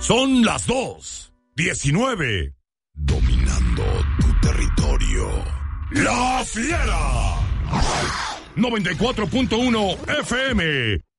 Son las 2:19. Dominando tu territorio. ¡La Fiera! 94.1 FM.